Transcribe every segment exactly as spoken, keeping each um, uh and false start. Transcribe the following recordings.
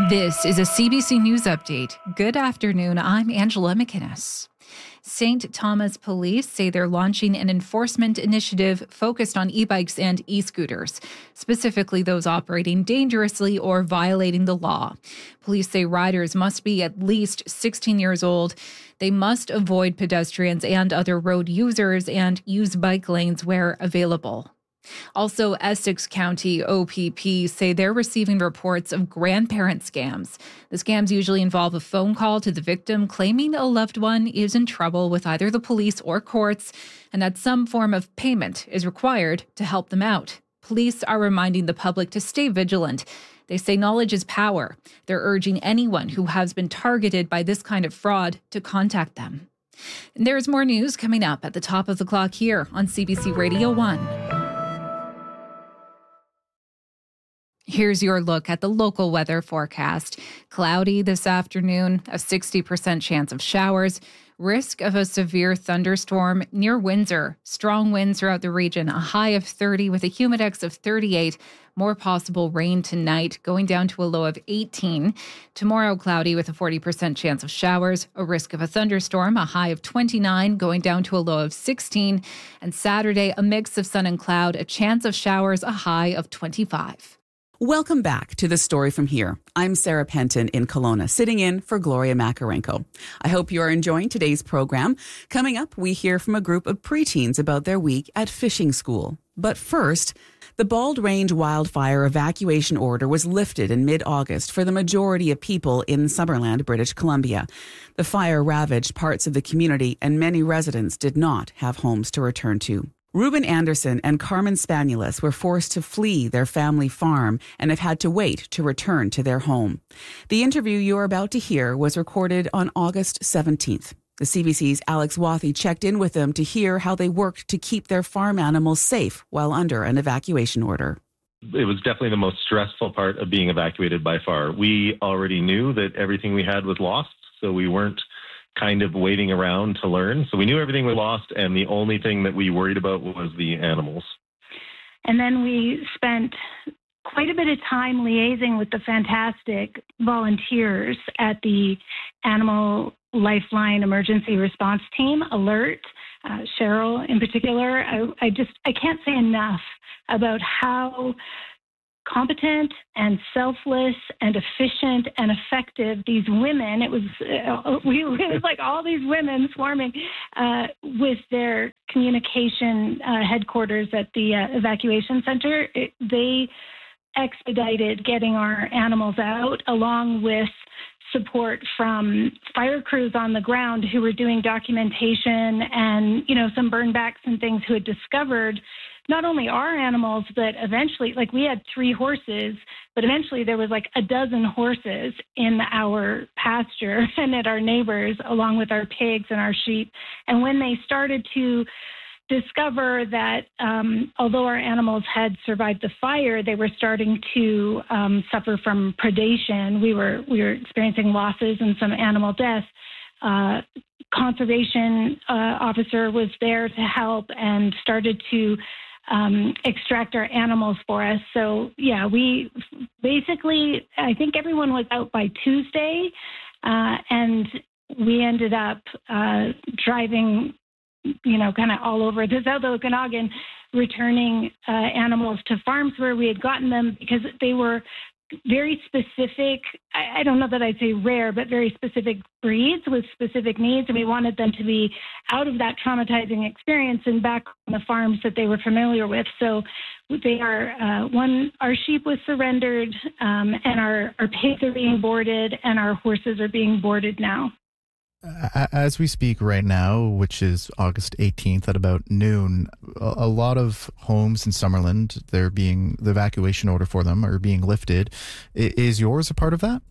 This is a C B C News Update. Good afternoon, I'm Angela McInnes. Saint Thomas Police say they're launching an enforcement initiative focused on e-bikes and e-scooters, specifically those operating dangerously or violating the law. Police say riders must be at least sixteen years old. They must avoid pedestrians and other road users and use bike lanes where available. Also, Essex County O P P say they're receiving reports of grandparent scams. The scams usually involve a phone call to the victim claiming a loved one is in trouble with either the police or courts, and that some form of payment is required to help them out. Police are reminding the public to stay vigilant. They say knowledge is power. They're urging anyone who has been targeted by this kind of fraud to contact them. And there's more news coming up at the top of the clock here on C B C Radio one. Here's your look at the local weather forecast. Cloudy this afternoon, a sixty percent chance of showers, risk of a severe thunderstorm near Windsor. Strong winds throughout the region, a high of thirty with a humidex of thirty-eight. More possible rain tonight, going down to a low of eighteen. Tomorrow, cloudy with a forty percent chance of showers, a risk of a thunderstorm, a high of twenty-nine, going down to a low of sixteen. And Saturday, a mix of sun and cloud, a chance of showers, a high of twenty-five. Welcome back to The Story From Here. I'm Sarah Penton in Kelowna, sitting in for Gloria Makarenko. I hope you are enjoying today's program. Coming up, we hear from a group of preteens about their week at fishing school. But first, the Bald Range wildfire evacuation order was lifted in mid-August for the majority of people in Summerland, British Columbia. The fire ravaged parts of the community, and many residents did not have homes to return to. Ruben Anderson and Carmen Spanulis were forced to flee their family farm and have had to wait to return to their home. The interview you're about to hear was recorded on August seventeenth. The C B C's Alex Wathy checked in with them to hear how they worked to keep their farm animals safe while under an evacuation order. It was definitely the most stressful part of being evacuated by far. We already knew that everything we had was lost, so we weren't kind of waiting around to learn. So we knew everything was lost, and the only thing that we worried about was the animals. And then we spent quite a bit of time liaising with the fantastic volunteers at the Animal Lifeline Emergency Response Team, ALERT, uh, Cheryl in particular. I, I just, I can't say enough about how competent and selfless and efficient and effective these women, it was, uh, we, it was like all these women swarming uh, with their communication uh, headquarters at the uh, evacuation center. It, they expedited getting our animals out, along with support from fire crews on the ground who were doing documentation and, you know, some burn backs and things who had discovered not only our animals, but eventually, like we had three horses, but eventually there was like a dozen horses in our pasture and at our neighbors, along with our pigs and our sheep. And when they started to discover that um, although our animals had survived the fire, they were starting to um, suffer from predation. We were we were experiencing losses and some animal deaths. Uh, conservation uh, officer was there to help and started to um, extract our animals for us. So yeah, we basically, I think everyone was out by Tuesday, uh, and we ended up uh, driving, you know, kind of all over the South Okanagan, returning uh, animals to farms where we had gotten them because they were very specific, I, I don't know that I'd say rare, but very specific breeds with specific needs. And we wanted them to be out of that traumatizing experience and back on the farms that they were familiar with. So they are, uh, one, our sheep was surrendered, um, and our, our pigs are being boarded, and our horses are being boarded now. As we speak right now, which is August eighteenth at about noon, a lot of homes in Summerland, they're being, the evacuation order for them are being lifted. Is yours a part of that?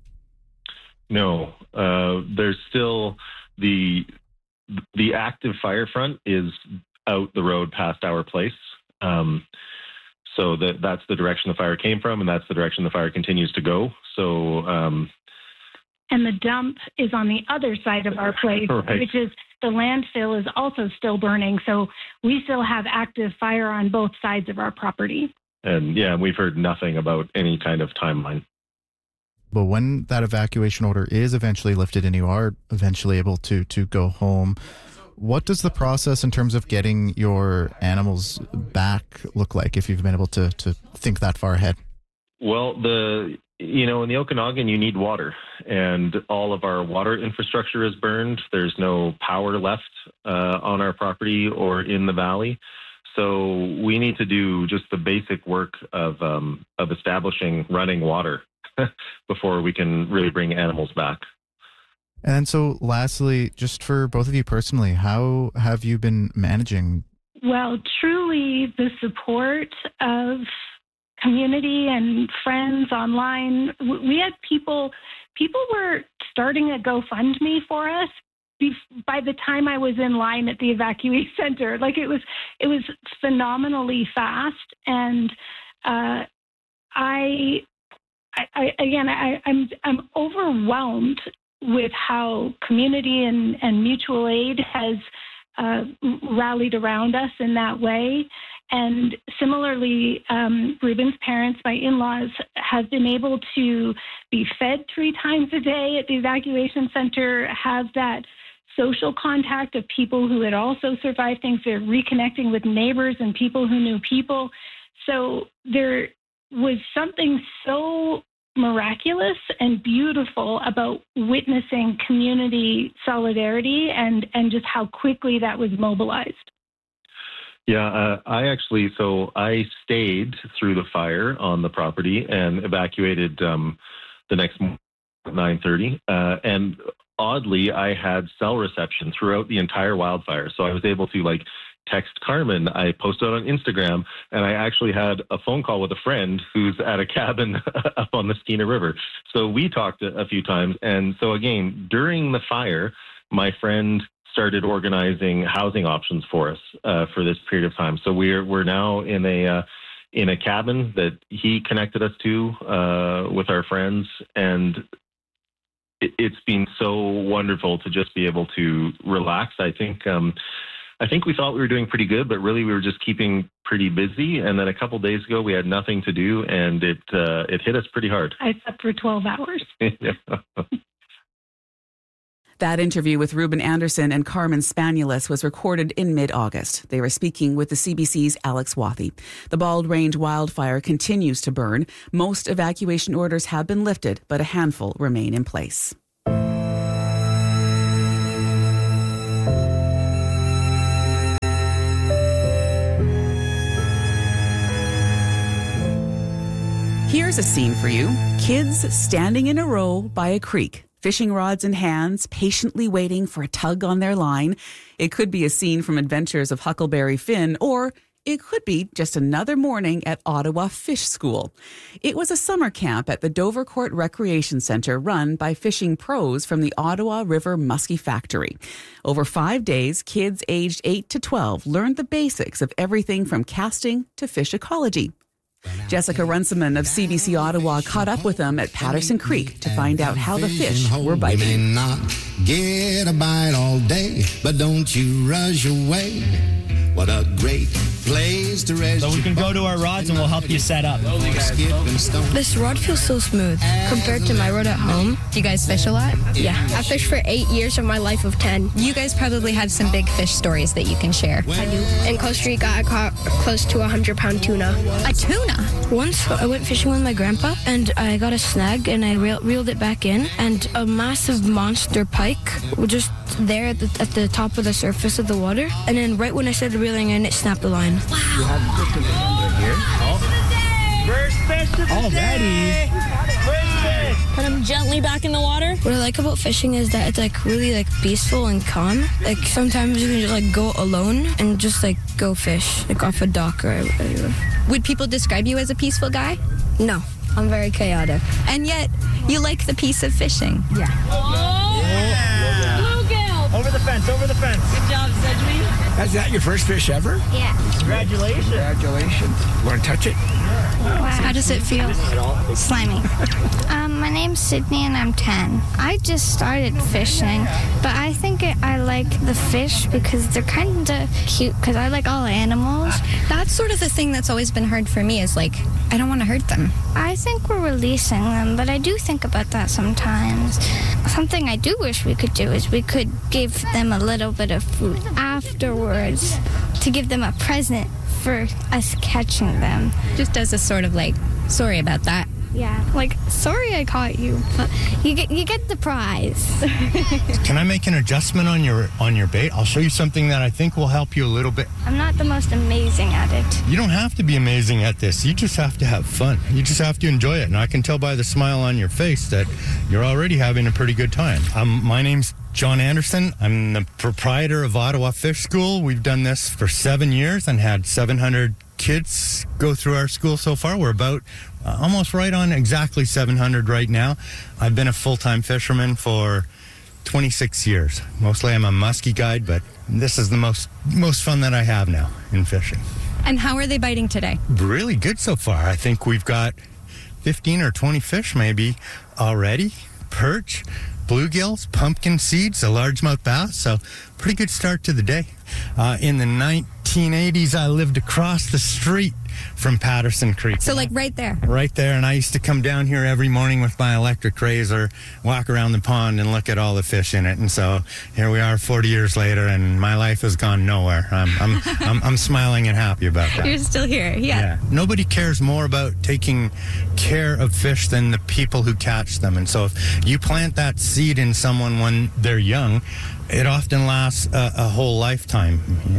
No, uh, there's still the the active fire front is out the road past our place. Um, so that that's the direction the fire came from, and that's the direction the fire continues to go. So. Um, And the dump is on the other side of our place, right, which is the landfill is also still burning. So we still have active fire on both sides of our property. And yeah, we've heard nothing about any kind of timeline. But when that evacuation order is eventually lifted and you are eventually able to to go home, what does the process in terms of getting your animals back look like, if you've been able to, to think that far ahead? Well, the you know, in the Okanagan, you need water, and all of our water infrastructure is burned. There's no power left uh, on our property or in the valley. So we need to do just the basic work of um, of establishing running water before we can really bring animals back. And so lastly, just for both of you personally, how have you been managing? Well, truly the support of community and friends online. We had people, people were starting a GoFundMe for us by the time I was in line at the evacuee center. Like it was, it was phenomenally fast. And uh, I, I, I, again, I, I'm, I'm overwhelmed with how community and, and mutual aid has uh, rallied around us in that way. And similarly, um, Ruben's parents, my in-laws, have been able to be fed three times a day at the evacuation center, have that social contact of people who had also survived things. They're reconnecting with neighbors and people who knew people. So there was something so miraculous and beautiful about witnessing community solidarity and, and just how quickly that was mobilized. Yeah, uh, I actually, so I stayed through the fire on the property and evacuated um, the next morning at nine thirty. Uh, and oddly, I had cell reception throughout the entire wildfire. So I was able to like text Carmen. I posted on Instagram, and I actually had a phone call with a friend who's at a cabin up on the Skeena River. So we talked a, a few times. And so again, during the fire, my friend started organizing housing options for us uh, for this period of time. So we're we're now in a uh, in a cabin that he connected us to uh, with our friends, and it, it's been so wonderful to just be able to relax. I think um, I think we thought we were doing pretty good, but really we were just keeping pretty busy. And then a couple days ago, we had nothing to do, and it uh, it hit us pretty hard. I slept for twelve hours. That interview with Ruben Anderson and Carmen Spanulis was recorded in mid-August. They were speaking with the C B C's Alex Wathy. The Bald Range wildfire continues to burn. Most evacuation orders have been lifted, but a handful remain in place. Here's a scene for you. Kids standing in a row by a creek, fishing rods in hands, patiently waiting for a tug on their line. It could be a scene from Adventures of Huckleberry Finn, or it could be just another morning at Ottawa Fish School. It was a summer camp at the Dovercourt Recreation Centre run by fishing pros from the Ottawa River Muskie Factory. Over five days, kids aged eight to twelve learned the basics of everything from casting to fish ecology. Jessica Runciman of C B C Ottawa caught up with them at Patterson Creek to find out how the fish were biting. You may not get a bite all day, but don't you rush away. What a great place to rest. So we can go to our rods and we'll help you set up. This rod feels so smooth compared to my rod at home. Do you guys fish a lot? Yeah, I fished for eight years of my life of ten. You guys probably have some big fish stories that you can share. I do. In Costa Rica, I caught close to a hundred pound tuna. A tuna? Once I went fishing with my grandpa and I got a snag and I reel- reeled it back in, and a massive monster pike was just there at the, at the top of the surface of the water. And then right when I started reeling in, it snapped the line. Wow. You have the fish right here. Oh. First fish of the day. First fish. Put them gently back in the water. What I like about fishing is that it's like really like peaceful and calm. Like sometimes you can just like go alone and just like go fish, like off a dock or anywhere. Would people describe you as a peaceful guy? No, I'm very chaotic. And yet, you like the peace of fishing. Yeah. Oh, yeah. Bluegill. Over the fence, over the fence. Good job, Sedgwick. Is that your first fish ever? Yeah. Congratulations. Congratulations. Want to touch it? Wow. How does it feel? Slimy. Um, my name's Sydney and I'm ten. I just started fishing, but I think it, I like the fish because they're kind of cute because I like all animals. That's sort of the thing that's always been hard for me is like, I don't want to hurt them. I think we're releasing them, but I do think about that sometimes. Something I do wish we could do is we could give them a little bit of food afterwards to give them a present for us catching them. Just as a sort of like, sorry about that. Yeah, like, sorry I caught you, but you get you get the prize. Can I make an adjustment on your on your bait? I'll show you something that I think will help you a little bit. I'm not the most amazing at it. You don't have to be amazing at this. You just have to have fun. You just have to enjoy it. And I can tell by the smile on your face that you're already having a pretty good time. Um, my name's John Anderson. I'm the proprietor of Ottawa Fish School. We've done this for seven years and had seven hundred kids go through our school so far. We're about uh, almost right on exactly seven hundred right now. I've been a full-time fisherman for twenty-six years. Mostly I'm a muskie guide, but this is the most most fun that I have now in fishing. And how are they biting today? Really good so far. I think we've got fifteen or twenty fish maybe already. Perch, bluegills, pumpkin seeds, a largemouth bass. So pretty good start to the day. Uh, in the nineteen eighties, I lived across the street from Patterson Creek. So like right there? Right there. And I used to come down here every morning with my electric razor, walk around the pond and look at all the fish in it. And so here we are forty years later and my life has gone nowhere. I'm I'm I'm, I'm smiling and happy about that. You're still here, yeah. yeah. Nobody cares more about taking care of fish than the people who catch them. And so if you plant that seed in someone when they're young, it often lasts a, a whole lifetime.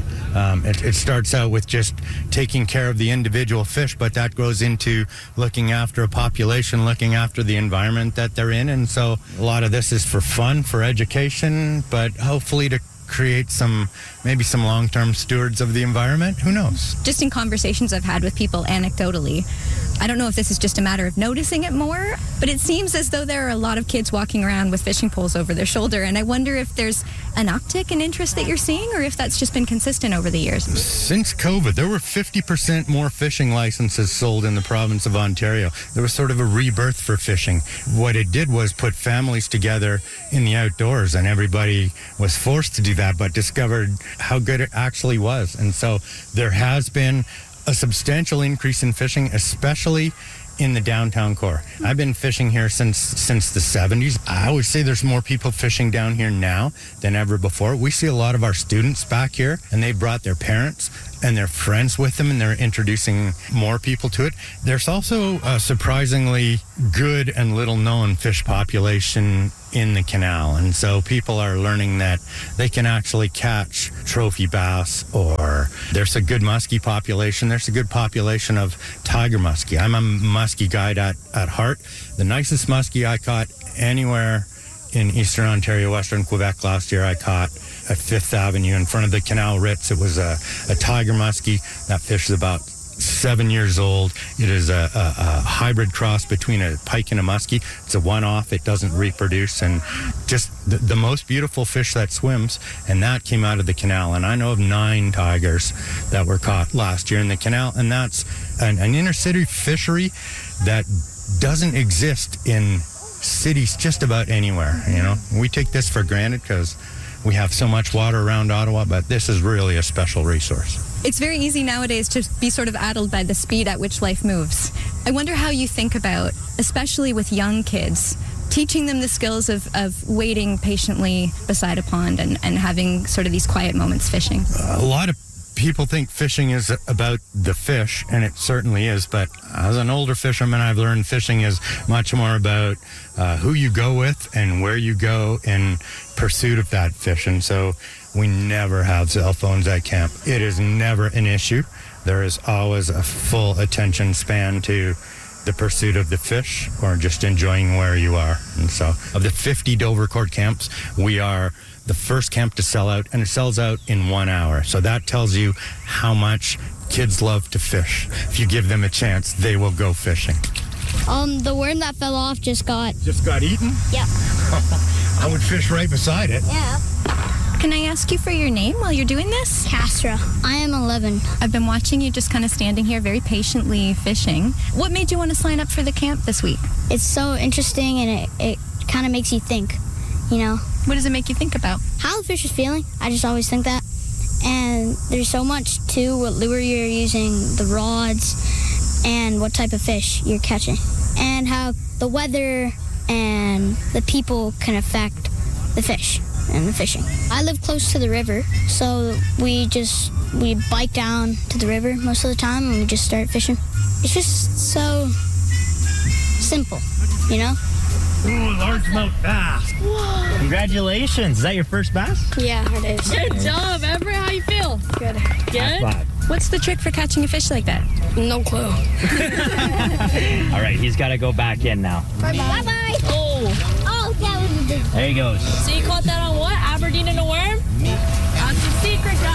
Um, it, it starts out with just taking care of the individual fish, but that grows into looking after a population, looking after the environment that they're in. And so a lot of this is for fun, for education, but hopefully to create some, maybe some long-term stewards of the environment. Who knows? Just in conversations I've had with people anecdotally, I don't know if this is just a matter of noticing it more, but it seems as though there are a lot of kids walking around with fishing poles over their shoulder, and I wonder if there's an uptick in interest that you're seeing, or if that's just been consistent over the years. Since COVID, there were fifty percent more fishing licenses sold in the province of Ontario. There was sort of a rebirth for fishing. What it did was put families together in the outdoors, and everybody was forced to do that, but discovered how good it actually was. And so there has been a substantial increase in fishing, especially in the downtown core. I've been fishing here since since the seventies. I would say there's more people fishing down here now than ever before. We see a lot of our students back here, and they brought their parents and their friends with them, and they're introducing more people to it. There's also a surprisingly good and little known fish population in the canal, and so people are learning that they can actually catch trophy bass, or there's a good muskie population. There's a good population of tiger muskie. I'm a muskie guide at, at heart. The nicest muskie I caught anywhere in Eastern Ontario, Western Quebec last year, I caught at Fifth Avenue in front of the Canal Ritz. It was a, a tiger muskie. That fish is about seven years old. It is a, a, a hybrid cross between a pike and a muskie. It's a one-off. It doesn't reproduce, and just the, the most beautiful fish that swims, and that came out of the canal. And I know of nine tigers that were caught last year in the canal, and that's an, an inner-city fishery that doesn't exist in cities just about anywhere. You know, we take this for granted because we have so much water around Ottawa, but this is really a special resource. It's very easy nowadays to be sort of addled by the speed at which life moves. I wonder how you think about, especially with young kids, teaching them the skills of, of waiting patiently beside a pond and, and having sort of these quiet moments fishing. A lot of people think fishing is about the fish, and it certainly is, but as an older fisherman, I've learned fishing is much more about uh, who you go with and where you go in pursuit of that fish. And so we never have cell phones at camp. It is never an issue. There is always a full attention span to the pursuit of the fish or just enjoying where you are. And so of the fifty Dovercourt camps, we are the first camp to sell out, and it sells out in one hour. So that tells you how much kids love to fish. If you give them a chance, they will go fishing. Um, the worm that fell off just got... Just got eaten? Yeah. I would fish right beside it. Yeah. Can I ask you for your name while you're doing this? Castra. I am eleven. I've been watching you just kind of standing here very patiently fishing. What made you want to sign up for the camp this week? It's so interesting, and it, it kind of makes you think, you know. What does it make you think about? How the fish is feeling. I just always think that. And there's so much to what lure you're using, the rods, and what type of fish you're catching. And how the weather and the people can affect the fish and the fishing. I live close to the river, so we just, we bike down to the river most of the time and we just start fishing. It's just so simple, you know? Ooh, largemouth bass. Whoa. Congratulations. Is that your first bass? Yeah, it is. Good job, Amber. How you feel? Good. Good? What's the trick for catching a fish like that? No clue. All right, he's got to go back in now. Bye-bye. Bye-bye. Oh. Oh, that was a big... There he goes. So you caught that on what? Aberdeen and a worm? That's the secret, guys.